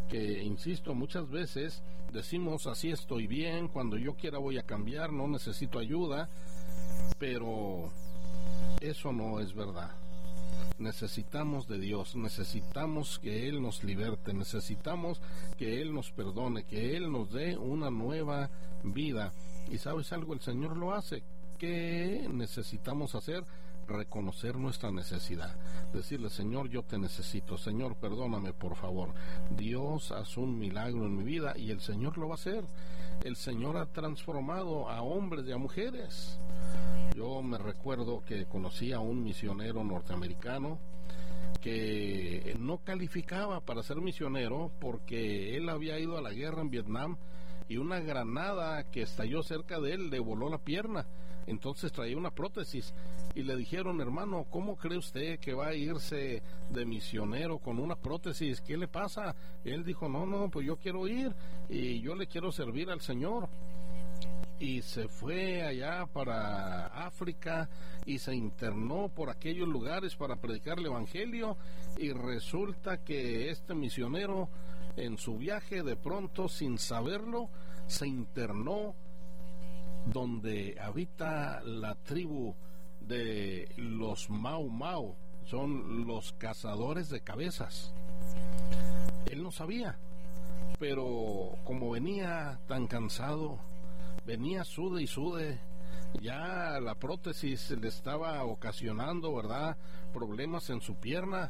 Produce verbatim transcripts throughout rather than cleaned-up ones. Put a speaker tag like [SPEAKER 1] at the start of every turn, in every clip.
[SPEAKER 1] que, insisto, muchas veces decimos así estoy bien, cuando yo quiera voy a cambiar, no necesito ayuda, pero eso no es verdad. Necesitamos de Dios, necesitamos que Él nos liberte, necesitamos que Él nos perdone, que Él nos dé una nueva vida. Y ¿sabes algo? El Señor lo hace. ¿Qué necesitamos hacer? Reconocer nuestra necesidad, decirle: Señor, yo te necesito, Señor, perdóname por favor. Dios, haz un milagro en mi vida, y el Señor lo va a hacer. El Señor ha transformado a hombres y a mujeres. Yo me recuerdo que conocí a un misionero norteamericano que no calificaba para ser misionero porque él había ido a la guerra en Vietnam y una granada que estalló cerca de él le voló la pierna. Entonces traía una prótesis y le dijeron: hermano, ¿cómo cree usted que va a irse de misionero con una prótesis? ¿Qué le pasa? Y él dijo: no, no, pues yo quiero ir y yo le quiero servir al Señor. Y se fue allá para África y se internó por aquellos lugares para predicar el evangelio, y resulta que este misionero en su viaje, de pronto, sin saberlo, se internó donde habita la tribu de los Mau Mau, son los cazadores de cabezas. Él no sabía, pero como venía tan cansado, venía sude y sude, ya la prótesis le estaba ocasionando, ¿verdad?, problemas en su pierna,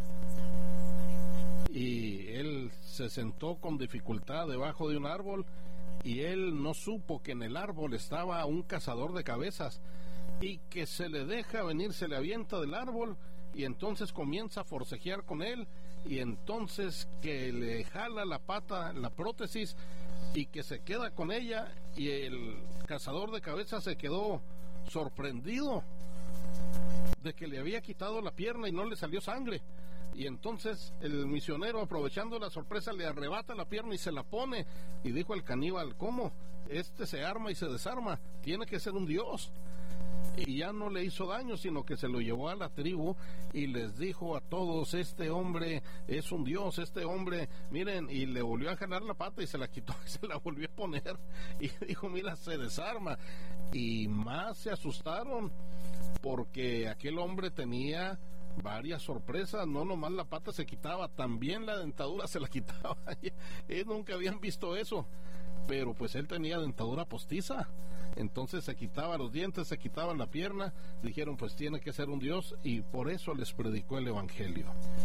[SPEAKER 1] y él se sentó con dificultad debajo de un árbol, y él no supo que en el árbol estaba un cazador de cabezas, y que se le deja venir, se le avienta del árbol, y entonces comienza a forcejear con él, y entonces que le jala la pata, la prótesis, y que se queda con ella, y el cazador de cabezas se quedó sorprendido de que le había quitado la pierna y no le salió sangre. Y entonces el misionero, aprovechando la sorpresa, le arrebata la pierna y se la pone, y dijo el caníbal: ¿cómo? Este se arma y se desarma, tiene que ser un dios. Y ya no le hizo daño, sino que se lo llevó a la tribu y les dijo a todos: este hombre es un dios, este hombre, miren, y le volvió a jalar la pata y se la quitó y se la volvió a poner, y dijo: mira, se desarma. Y más se asustaron, porque aquel hombre tenía varias sorpresas, no nomás la pata se quitaba, también la dentadura se la quitaba. Ellos nunca habían visto eso, pero pues él tenía dentadura postiza. Entonces se quitaba los dientes, se quitaba la pierna. Dijeron: pues tiene que ser un dios, y por eso les predicó el evangelio.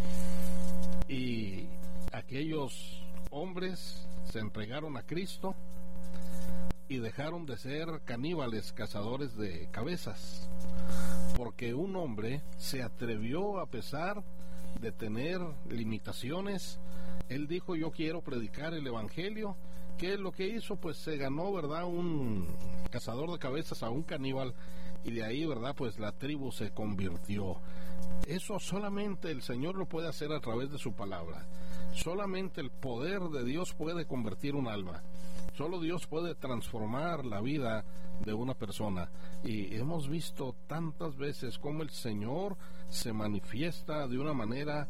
[SPEAKER 1] Y aquellos hombres se entregaron a Cristo y dejaron de ser caníbales, cazadores de cabezas, porque un hombre se atrevió, a pesar de tener limitaciones. Él dijo: yo quiero predicar el evangelio. ¿Qué es lo que hizo? Pues se ganó, ¿verdad?, un cazador de cabezas a un caníbal, y de ahí, ¿verdad?, pues la tribu se convirtió. Eso solamente el Señor lo puede hacer a través de su palabra. Solamente el poder de Dios puede convertir un alma. Solo Dios puede transformar la vida de una persona. Y hemos visto tantas veces cómo el Señor se manifiesta de una manera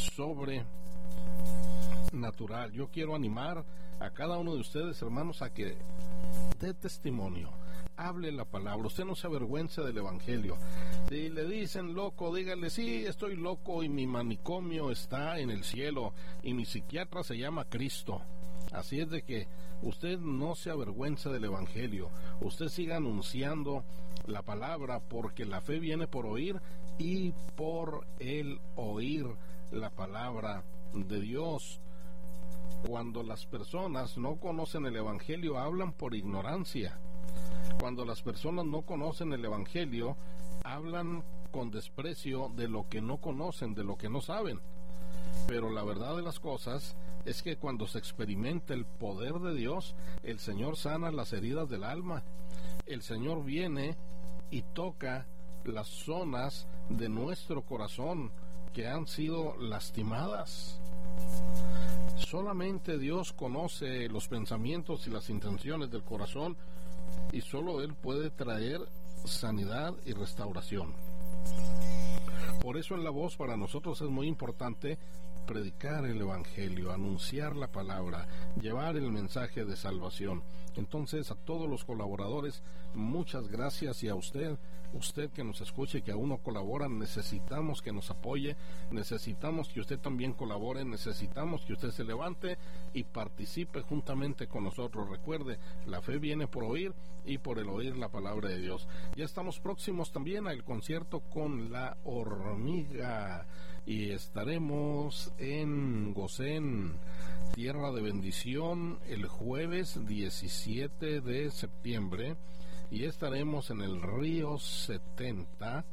[SPEAKER 1] sobrenatural. Yo quiero animar a cada uno de ustedes, hermanos, a que dé testimonio, hable la palabra. Usted no se avergüence del evangelio. Si le dicen loco, dígale: sí, estoy loco y mi manicomio está en el cielo y mi psiquiatra se llama Cristo. Así es de que usted no se avergüence del evangelio. Usted siga anunciando la palabra, porque la fe viene por oír, y por el oír la palabra de Dios. Cuando las personas no conocen el evangelio, hablan por ignorancia. Cuando las personas no conocen el evangelio, hablan con desprecio de lo que no conocen, de lo que no saben. Pero la verdad de las cosas es que cuando se experimenta el poder de Dios, el Señor sana las heridas del alma. El Señor viene y toca las zonas de nuestro corazón que han sido lastimadas. Solamente Dios conoce los pensamientos y las intenciones del corazón, y solo Él puede traer sanidad y restauración. Por eso en La Voz para nosotros es muy importante predicar el evangelio, anunciar la palabra, llevar el mensaje de salvación. Entonces, a todos los colaboradores, muchas gracias, y a usted, usted que nos escuche y que aún no colabora, necesitamos que nos apoye, necesitamos que usted también colabore, necesitamos que usted se levante y participe juntamente con nosotros. Recuerde, la fe viene por oír y por el oír la palabra de Dios. Ya estamos próximos también al concierto con La Hormiga y estaremos en Gosén, Tierra de Bendición, el jueves diecisiete de septiembre, y estaremos en el Río setenta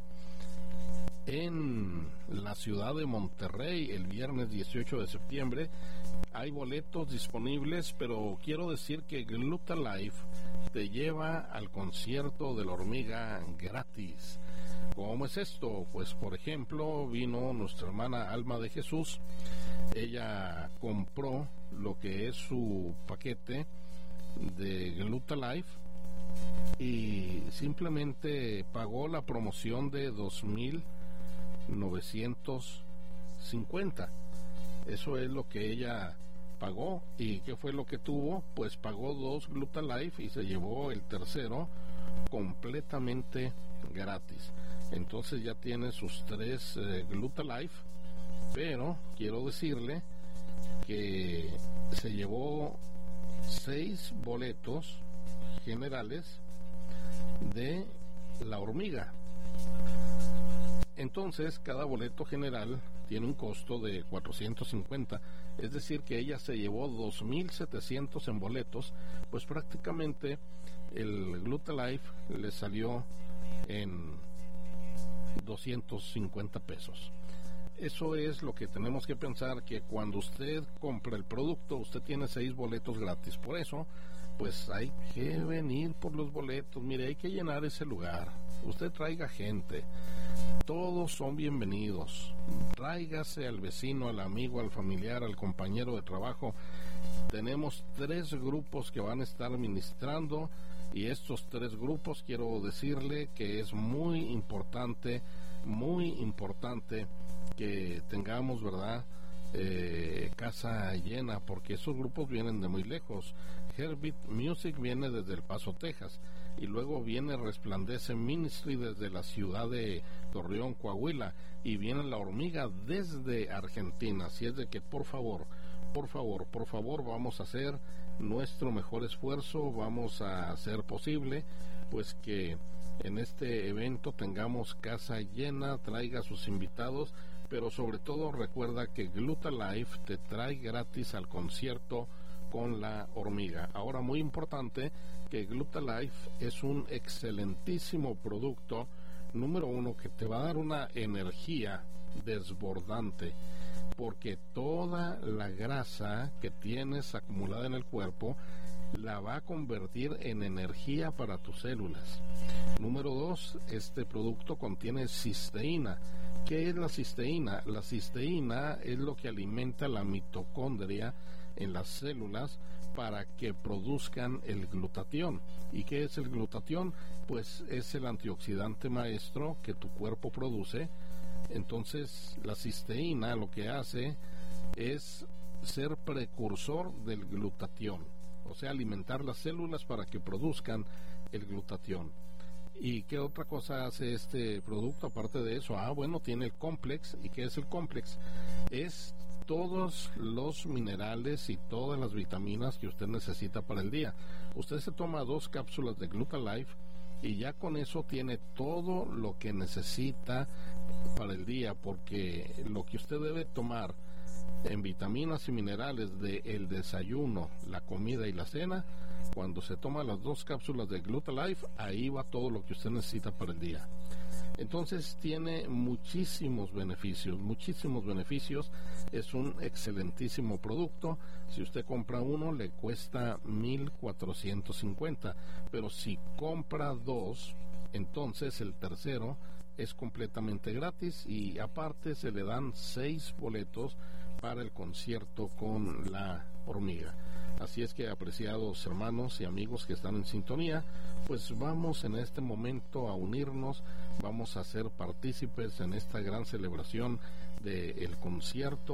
[SPEAKER 1] en la ciudad de Monterrey el viernes dieciocho de septiembre. Hay boletos disponibles, pero quiero decir que Gluta Life te lleva al concierto de La Hormiga gratis. ¿Cómo es esto? Pues, por ejemplo, vino nuestra hermana Alma de Jesús. Ella compró lo que es su paquete de Gluta Life y simplemente pagó la promoción de dos mil novecientos cincuenta. Eso es lo que ella pagó. ¿Y qué fue lo que tuvo? Pues pagó dos Gluta Life y se llevó el tercero completamente gratis. Entonces ya tiene sus tres eh, Gluta Life, pero quiero decirle que se llevó seis boletos generales de La Hormiga. Entonces cada boleto general tiene un costo de cuatrocientos cincuenta, es decir que ella se llevó dos mil setecientos en boletos. Pues prácticamente el Gluta Life le salió en doscientos cincuenta pesos. Eso es lo que tenemos que pensar, que cuando usted compra el producto, usted tiene seis boletos gratis. Por eso, pues hay que venir por los boletos. Mire, hay que llenar ese lugar. Usted traiga gente. Todos son bienvenidos. Tráigase al vecino, al amigo, al familiar, al compañero de trabajo. Tenemos tres grupos que van a estar ministrando, y estos tres grupos quiero decirle que es muy importante, muy importante que tengamos, ¿verdad?, eh, casa llena, porque esos grupos vienen de muy lejos. Heartbeat Music viene desde El Paso, Texas, y luego viene Resplandece Ministry desde la ciudad de Torreón, Coahuila, y viene La Hormiga desde Argentina. Así es de que por favor, por favor, por favor, vamos a hacer nuestro mejor esfuerzo, vamos a hacer posible pues que en este evento tengamos casa llena. Traiga a sus invitados, pero sobre todo recuerda que Gluta Life te trae gratis al concierto con La Hormiga. Ahora, muy importante, que Gluta Life es un excelentísimo producto, número uno, que te va a dar una energía desbordante, porque toda la grasa que tienes acumulada en el cuerpo la va a convertir en energía para tus células. Número dos, este producto contiene cisteína. ¿Qué es la cisteína? La cisteína es lo que alimenta la mitocondria en las células para que produzcan el glutatión. ¿Y qué es el glutatión? Pues es el antioxidante maestro que tu cuerpo produce. Entonces la cisteína lo que hace es ser precursor del glutatión, o sea, alimentar las células para que produzcan el glutatión. ¿Y qué otra cosa hace este producto aparte de eso? Ah, bueno, tiene el complex. ¿Y qué es el complex? Es todos los minerales y todas las vitaminas que usted necesita para el día. Usted se toma dos cápsulas de Gluta Life y ya con eso tiene todo lo que necesita para el día, porque lo que usted debe tomar en vitaminas y minerales de el desayuno, la comida y la cena, cuando se toma las dos cápsulas de Gluta Life, ahí va todo lo que usted necesita para el día. Entonces tiene muchísimos beneficios, muchísimos beneficios. Es un excelentísimo producto. Si usted compra uno le cuesta mil cuatrocientos cincuenta, pero si compra dos, entonces el tercero es completamente gratis, y aparte se le dan seis boletos para el concierto con La Hormiga. Así es que, apreciados hermanos y amigos que están en sintonía, pues vamos en este momento a unirnos, vamos a ser partícipes en esta gran celebración del concierto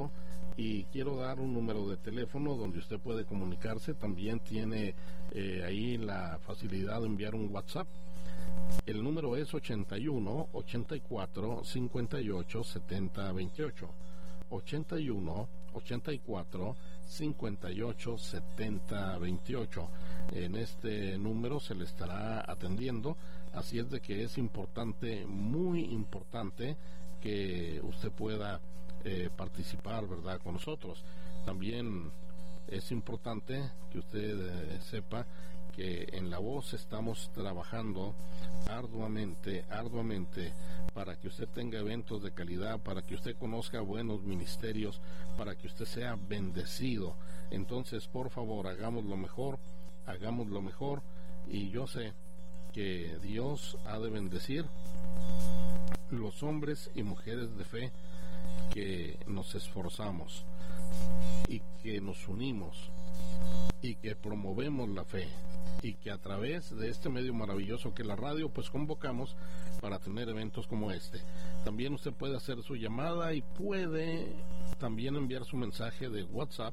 [SPEAKER 1] y quiero dar un número de teléfono donde usted puede comunicarse. También tiene eh, ahí la facilidad de enviar un WhatsApp. El número es ochenta y uno, ochenta y cuatro, cincuenta y ocho, setenta, veintiocho. ochenta y uno, ochenta y cuatro, cincuenta y ocho, setenta, veintiocho. En este número se le estará atendiendo, así es de que es importante, muy importante, que usted pueda eh, participar, ¿verdad?, con nosotros. También es importante que usted eh, sepa que en La Voz estamos trabajando arduamente, arduamente para que usted tenga eventos de calidad, para que usted conozca buenos ministerios, para que usted sea bendecido. Entonces, por favor, hagamos lo mejor, hagamos lo mejor, y yo sé que Dios ha de bendecir los hombres y mujeres de fe que nos esforzamos y que nos unimos y que promovemos la fe, y que a través de este medio maravilloso que es la radio, pues convocamos para tener eventos como este. También usted puede hacer su llamada y puede también enviar su mensaje de WhatsApp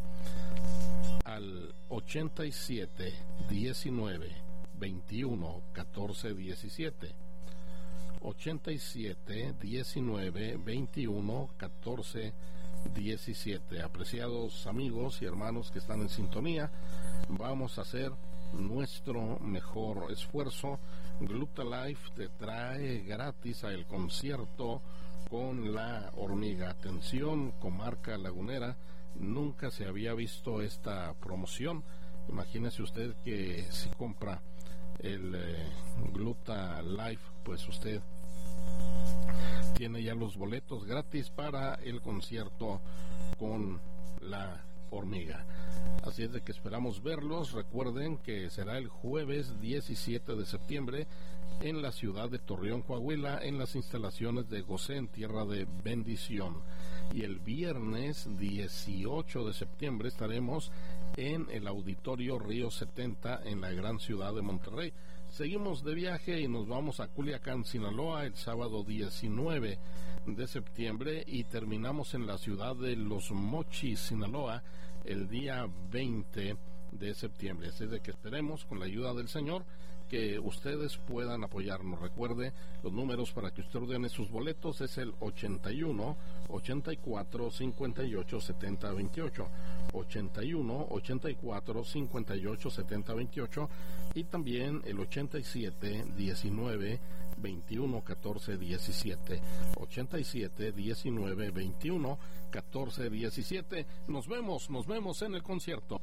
[SPEAKER 1] al ochenta y siete, diecinueve, veintiuno, catorce, diecisiete. ochenta y siete, diecinueve, veintiuno, catorce, diecisiete. Apreciados amigos y hermanos que están en sintonía, vamos a hacer nuestro mejor esfuerzo. Glutalife te trae gratis a el concierto con La Hormiga. Atención, comarca lagunera, nunca se había visto esta promoción. Imagínese usted que si compra el eh, Glutalife, pues usted tiene ya los boletos gratis para el concierto con La Hormiga. Así es de que esperamos verlos. Recuerden que será el jueves diecisiete de septiembre en la ciudad de Torreón, Coahuila, en las instalaciones de Gosén, Tierra de Bendición. Y el viernes dieciocho de septiembre estaremos en el Auditorio Río setenta en la gran ciudad de Monterrey. Seguimos de viaje y nos vamos a Culiacán, Sinaloa, el sábado diecinueve de septiembre, y terminamos en la ciudad de Los Mochis, Sinaloa, el día veinte de septiembre. Así de que esperemos, con la ayuda del Señor, que ustedes puedan apoyarnos. Recuerde, los números para que usted ordene sus boletos es el ochenta y uno, ochenta y cuatro, cincuenta y ocho, setenta, veintiocho. ochenta y uno, ochenta y cuatro, cincuenta y ocho, setenta, veintiocho, y también el ochenta y siete, diecinueve, veintiuno, catorce, diecisiete. ochenta y siete, diecinueve, veintiuno, catorce, diecisiete. Nos vemos, nos vemos en el concierto.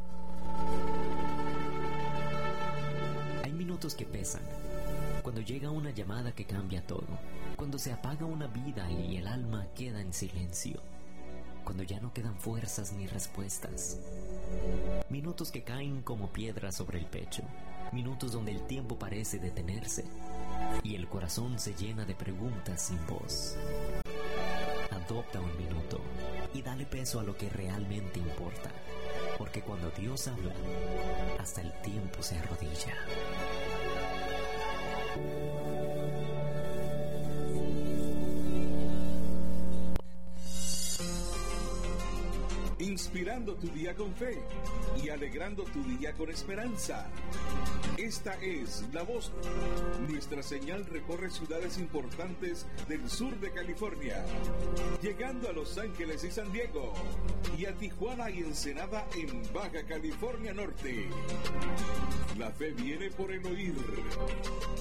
[SPEAKER 2] Hay minutos que pesan, cuando llega una llamada que cambia todo, cuando se apaga una vida y el alma queda en silencio, cuando ya no quedan fuerzas ni respuestas. Minutos que caen como piedras sobre el pecho, minutos donde el tiempo parece detenerse y el corazón se llena de preguntas sin voz. Adopta un minuto y dale peso a lo que realmente importa, porque cuando Dios habla, hasta el tiempo se arrodilla.
[SPEAKER 3] Inspirando tu día con fe y alegrando tu día con esperanza. Esta es La Voz. Nuestra señal recorre ciudades importantes del sur de California, llegando a Los Ángeles y San Diego, y a Tijuana y Ensenada en Baja California Norte. La fe viene por el oír.